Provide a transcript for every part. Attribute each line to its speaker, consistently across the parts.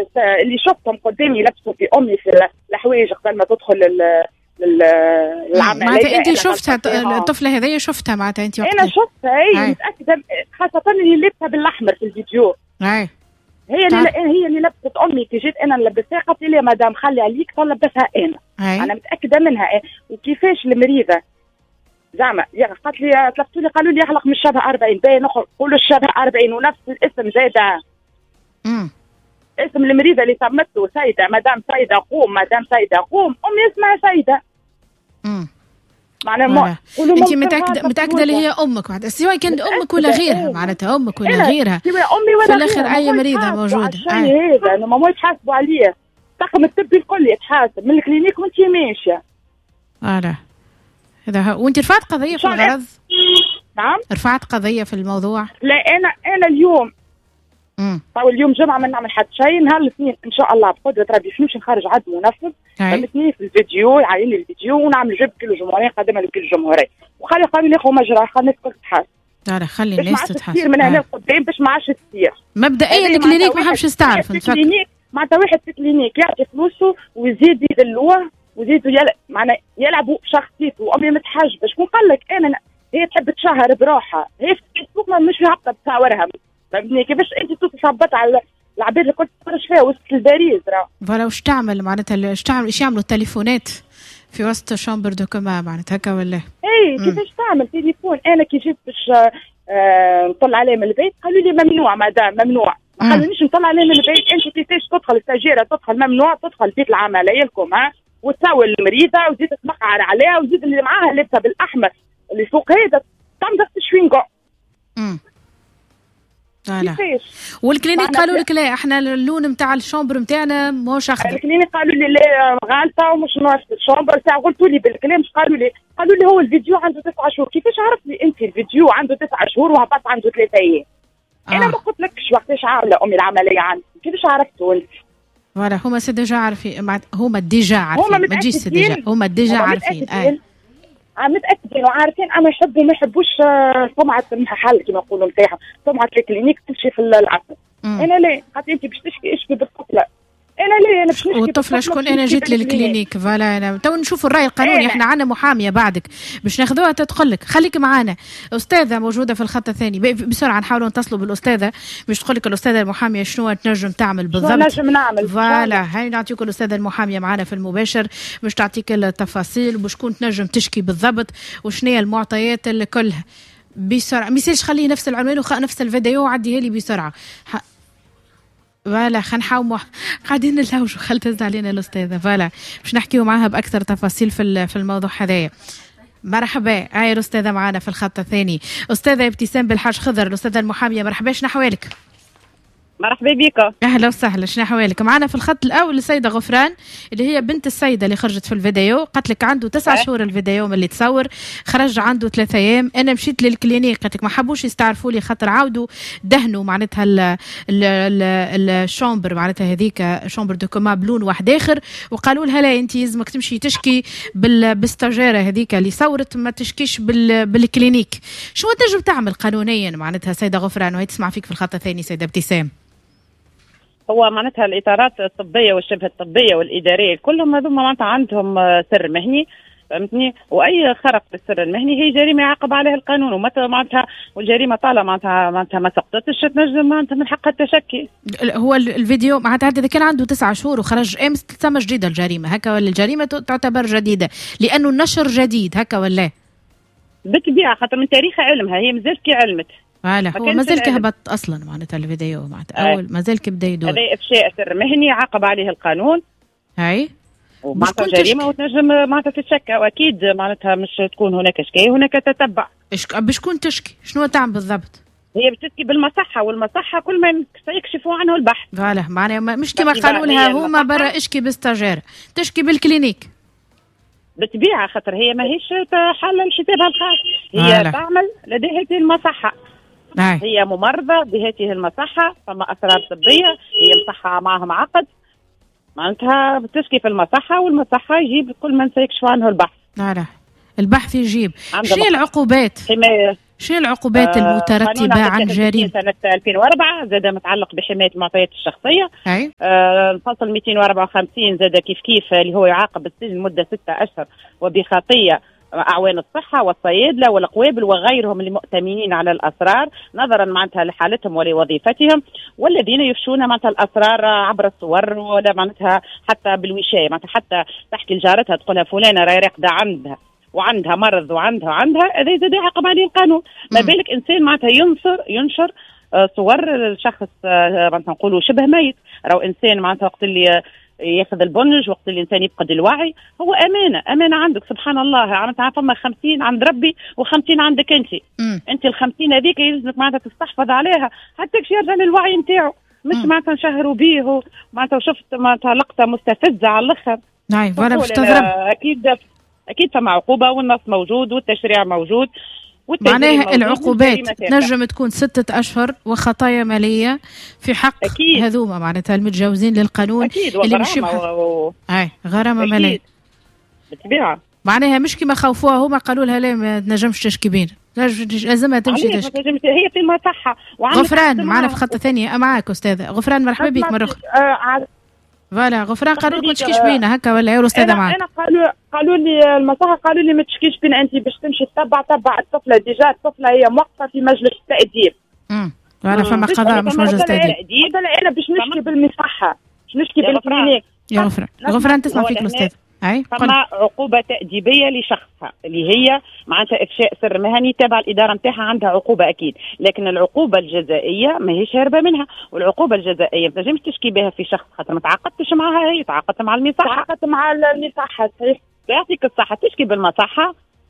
Speaker 1: اللي شفتهم قدامي يلبسوا في امي في الحوايج قبل ما تدخل العمليه.
Speaker 2: معناتها انت شفتها الطفله هذه شفتها معناتها انت
Speaker 1: انا شفتها هي متاكده، خاصه اللي لبسها بالاحمر في الفيديو. هي اللي لبست امي كي جيت انا نلبسها، قالت لي مدام خلي عليك فلبسها انا متاكده منها. وكيفاش المريضه زعما قالت لي طلبتوا لي قالوا لي يحلق من الشبه 40 باين نقولوا الشبه 40 ونفس الاسم زاده. اسم المريضه اللي سمته سيده، مدام سيده قوم، مدام سيده قوم، امي اسمها سيده.
Speaker 2: معناها انت متاكده اللي هي امك معناتها، سواء كانت امك ولا غيرها، معناتها امك ولا غيرها
Speaker 1: امي ولا
Speaker 2: في الاخر اي مريضه موجوده.
Speaker 1: هذا انه ما يتحاسبوا عليه، الطاقم الطبي الكل يتحاسب من الكلينيك وانت ماشيه.
Speaker 2: هذا وانت رفعت قضيه في الغرض؟
Speaker 1: نعم
Speaker 2: رفعت قضيه في الموضوع؟
Speaker 1: لا انا اليوم طيب اليوم جمعه ما نعمل حتى شيء، نهار الاثنين ان شاء الله بقدره ربي شنوش نخرج عد منفذ فهمتني في الفيديو، يعين لي الفيديو ونعمل جيب كل الجمهوريه قدمها لكل الجمهوريه وخلي ياخذوا مجرى، خلي الناس الكل تتحاسب.
Speaker 2: لا خلي الناس تتحاسب
Speaker 1: من هنا لقدام باش ما عادش تصير
Speaker 2: مبدئيا الكلينيك ما حبش يستعرف.
Speaker 1: الكلينيك معناتها واحد في الكلينيك يعطي فلوسه ويزيد يدلوه ويزيدوا معناها يلعبوا بشخصيته. وامي متحجبه، شكون قال لك انا هي تحب تشهر بروحها، هي في الفيسبوك مش هابطه بتصورها فهمتني. كيفاش انت تصبت على العباد اللي كنت تتفرج فيها وسط الباريس
Speaker 2: فوالا واش تعمل معناتها ايش يعملوا التليفونات في وسط شامبر دو كوما معناتها هكا ولا
Speaker 1: كيفاش تعمل تليفون؟ انا كي جيت باش نطلع عليه من البيت قالوا لي ممنوع مدام ممنوع، ما خلونيش نطلع عليه من البيت. انت كيفاش تدخل الستاجيره تدخل ممنوع تدخل بيت العمليه لكم وتساوي المريضه وزيد تمقعر عليها وزيد اللي معاها لبسها بالاحمر اللي فوق هذا تنضغط شوينغو.
Speaker 2: لا والكلينيك قالوا لك لا احنا اللون نتاع الشامبر نتاعنا ماهوش اخضر.
Speaker 1: الكلينيك قالوا لي لا غالطه ومش نفس الشامبر تاع قلتوا لي بالكلام قالوا لي هو الفيديو عنده 9 شهور. كيفاش عرفت لي انت الفيديو عنده 9 شهور وهبط عنده 3 ايام؟ انا ما قلت لكش وقتاش عامله امي العمليه عندي، كيفاش عرفتوا انت؟
Speaker 2: فوالا هما ديجا عارفين، هما ديجا عارفين ما تجيش ديجا هما ديجا عارفين
Speaker 1: متاكدين وعارفين اما يحبوا ما يحبوش سمعه المحل كما نقولوا نتاعهم، سمعه الكلينيك تمشي في العسل. انا لا خاطر انت باش تشكي اشكي بالطفله، انا لا انا باش نشكي
Speaker 2: والطفله شكون؟ انا جيت للكلينيك فوالا انا تو نشوفوا الراي القانوني. احنا عندنا محاميه بعدك باش ناخذوها تدخل لك. خليك معانا استاذه موجوده في الخط الثاني بسرعه نحاولوا نتصلوا بالاستاذه باش تقول لك الاستاذه المحاميه شنو تنجم تعمل بالضبط.
Speaker 1: نجم نعمل
Speaker 2: فوالا هاي نعطيكم الاستاذه المحاميه معانا في المباشر باش تعطيك التفاصيل وشكون تنجم تشكي بالضبط وشنو هي المعطيات كلها بسرعه. ما يصيرش خليه نفس العنوان ونفس الفيديو وعديها لي بسرعه. فوالا خلينا نحاول قاعدين نلوجوا خلت علينا الاستاذه فوالا باش نحكيو معاها باكثر تفاصيل في الموضوع هذايا. مرحبا هاي الاستاذه معانا في الخط الثاني استاذه ابتسام بالحاج خضر الاستاذه المحاميه. مرحبا شنو احوالك؟
Speaker 3: مرحبا بك.
Speaker 2: اهلا وسهلا. شنو احوالك؟ معنا في الخط الاول السيده غفران اللي هي بنت السيده اللي خرجت في الفيديو. قالت لك عنده 9 شهور الفيديو من اللي تصور، خرج عنده 3 ايام. انا مشيت للكلينيك قالت لك ما حبوش يستعرفوا لي خاطر عاودوا دهنوا معناتها الشامبر معناتها هذيك شامبر دو كوما بلون واحد اخر وقالوا لها لا انت لازمك تمشي تشكي بالستاجيره هذيك اللي صورت ما تشكيش بالكلينيك. شو تنجم تعمل قانونيا معناتها سيده غفران؟ وهي تسمع فيك في الخط الثاني سيده ابتسام.
Speaker 3: هو معناتها الإطارات الطبية والشبه الطبية والإدارية كلهم هذوما معناتها عندهم سر مهني فهمتني، وأي خرق في السر المهني هي جريمة يعاقب عليها القانون. ومتى معناتها والجريمة طالما معناتها ما سقطتش تنجم معناتها من حقها التشكي.
Speaker 2: هو الفيديو معناتها إذا كان عنده 9 شهور وخرج أمس تسمى جديدة الجريمة هكا ولا الجريمة تعتبر جديدة لأنه النشر جديد هكا ولا؟
Speaker 3: بالطبيعة خاطر من تاريخ علمها هي مازالت كي علمت.
Speaker 2: هو مازال كهبط اصلا معناتها الفيديو معناتها اول مازال كبدا يدور.
Speaker 3: هذا افشاء سر مهني عاقب عليه القانون.
Speaker 2: هاي
Speaker 3: ومعناتها جريمه وتنجم معناتها تتشكى واكيد معناتها مش تكون هناك شكاية هناك تتبع.
Speaker 2: بشكون تشكي؟ شنو تعمل بالضبط؟
Speaker 3: هي بتشكي بالمصحه والمصحه كل ما سيكشفوا عنه البحث.
Speaker 2: فوالا معناها مش كما قالوا لها هما برا اشكي بالستاجير تشكي بالكلينيك.
Speaker 3: بالطبيعه خاطر هي ماهيش حل لحسابها الخاص هي تعمل لديها المصحه. هي ممرضة بهذه المصحة فما أسرار طبية هي مصحة معهم عقد معناتها بتشكي في المصحة والمصحة يجيب كل من سيكشف عنه البحث.
Speaker 2: البحث يجيب. شنو العقوبات؟ شنو العقوبات المترتبة عن جريمة؟
Speaker 3: سنة 2004 زاد متعلق بحماية المعطيات الشخصية. الفصل 254 زاد كيف اللي هو يعاقب بالسجن مدة 6 أشهر وبخطية أعوان الصحة والصيادلة والقوابل وغيرهم المؤتمنين على الأسرار نظرا معناتها لحالتهم ولوظيفتهم، والذين يفشون معناتها الأسرار عبر الصور ولا معناتها حتى بالوشاية، معناتها حتى تحكي لجارتها تقولها فلانة راهي راقدة وعندها مرض وعندها هذا زاد يعاقب عليه القانون. ما بالك إنسان معناتها ينشر صور الشخص معناتها نقولوا شبه ميت، راهو إنسان معناتها وقت اللي ياخذ البنج، وقت الانسان يفقد الوعي، هو امانه عندك سبحان الله. معناتها فما 50 عند ربي و50 عندك انت ال50 هذيك يلزمك معناتها تستحفظ عليها حتى باش يرجع للوعي نتاعو، مش معناتها نشهروا به معناتها وشفت معناتها لقطه مستفزه على الاخر.
Speaker 2: نعم ولا باش تضرب.
Speaker 3: اكيد فما عقوبه والنص موجود والتشريع موجود.
Speaker 2: معناها العقوبات نجم تكون 6 أشهر وخطايا مالية في حق هذوما معناتها المتجاوزين للقانون اللي مش غرامة مالية
Speaker 3: بالطبيعة.
Speaker 2: معناها مش كما خوفوها هما قالوا لها لا ما تنجمش تشكي بينا، لازمها تمشي تشكي.
Speaker 3: هي في المصحة.
Speaker 2: غفران معنا في خط ثانية معك أستاذة غفران، مرحبا بك مرة أخرى. فوالا غفران قالوا لك ما تشكيش بينا هكا ولا الأستاذة معك؟
Speaker 1: أنا قالوا لي المصحة قالوا لي ما تشكيش بينا أنت باش تمشي تتبع الطفلة، ديجا الطفلة هي موقفة في مجلس التأديب.
Speaker 2: فوالا فما قضاء مش مجلس تأديب.
Speaker 1: أنا باش نشكي بالمصحة، باش نشكي بالكلينيك.
Speaker 2: يا غفران تسمع فيك الأستاذ.
Speaker 3: فما عقوبة تأديبية لشخصها اللي هي معناتها إفشاء سر مهني تابع الإدارة نتاعها، عندها عقوبة أكيد، لكن العقوبة الجزائية ما هيش هربة منها. والعقوبة الجزائية ما تنجمش تشكي بها في شخص خاطر ما تعاقدتش معها، هي تعاقدت مع المصحة.
Speaker 1: تعاقدت مع المصحة صحيح،
Speaker 3: يعطيك الصحة تشكي بالمصحة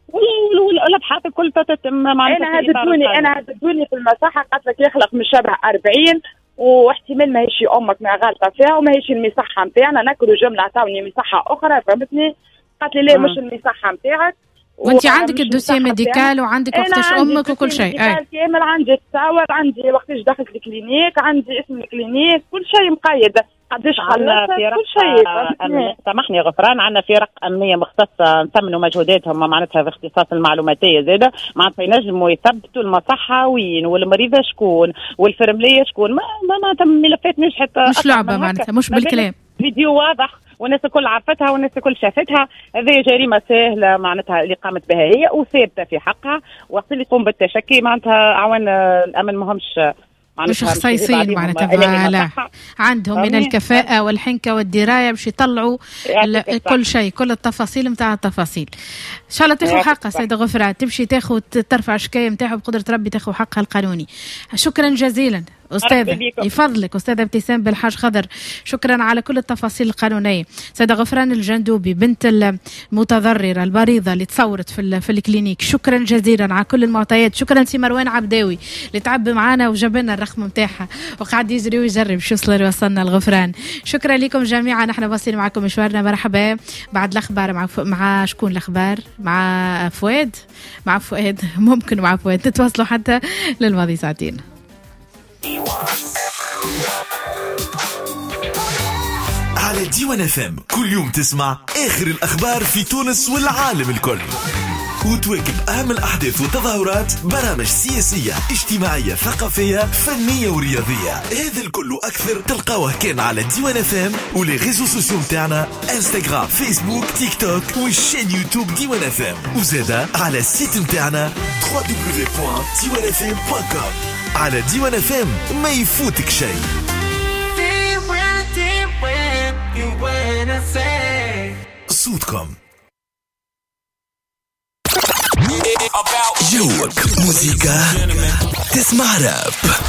Speaker 3: والأبحاث الكل تتم معناتها.
Speaker 1: أنا هددوني في المصحة قالت لك يخلق من شبه 40 واحتمال ما هيش امك ما غالطه فيها وما هيش المصحه نتاعنا، ناكلوا جمله عطاوني مصحه اخرى فهمتني. قالت لي لا مش المصحه نتاعك،
Speaker 2: وانت عندك الدوسيه ميديكال وعندك وقتاش امك وكل شيء.
Speaker 1: كامل عندي التصاور، عندي وقتاش دخلت الكلينيك، عندي اسم الكلينيك، كل شيء مقيد، قداش خلصت كل شيء.
Speaker 3: سامحني غفران، عندنا فرق امنيه مختصه نثمنوا مجهوداتهم معناتها في اختصاص المعلوماتيه زاده معناتها ينجموا يثبتوا المصحه وين والمريضه شكون والفرمليه شكون. ما تم ملفات نجحت
Speaker 2: مش لعبه معناتها مش بالكلام،
Speaker 3: فيديو واضح والناس الكل عرفتها والناس الكل شافتها. هذه جريمه سهله معناتها اللي قامت بها هي وثابته في حقها، وقت اللي تقوم بالتشكي معناتها اعوان الامن ماهمش
Speaker 2: مش خصيصين معناتها عندهم من الكفاءة والحنكة والدراية باش يطلعوا كل شيء، كل التفاصيل نتاع التفاصيل. ان شاء الله تاخذ حقها سيدة غفران، تمشي تاخذ ترفع شكاية نتاعها بقدرة ربي تاخذ حقها القانوني. شكرا جزيلا أستاذة يفضلك أستاذة ابتسام بالحاج خضر، شكرا على كل التفاصيل القانونية. سيدة غفران الجندوبي بنت المتضررة المريضة اللي تصورت في الكلينيك، شكرا جزيلا على كل المعطيات. شكرا سي مروان عبداوي اللي تعب معنا وجاب لنا الرقم نتاعها وقاعد يجري ويجرب شو وصلنا لغفران. شكرا لكم جميعا، نحن واصلين معكم مشوارنا. مرحبا بعد الأخبار مع شكون الأخبار؟ مع فؤاد ممكن مع فؤاد تتواصلوا حتى للماضي ساعتين.
Speaker 4: على ديوان FM كل يوم تسمع آخر الأخبار في تونس والعالم الكل، وتواكب أهم الأحداث والتظاهرات، برامج سياسية اجتماعية ثقافية فنية ورياضية. هذا الكل أكثر تلقاوه كان على ديوان FM ولي ريزو سوسيو متاعنا انستغرام فيسبوك تيك توك والشين يوتيوب ديوان FM، وزادا على السيت متاعنا www.diwanfm.com. على ديوان FM ما يفوتك شيء. صوتكم جوك موسيقى تسمع راب.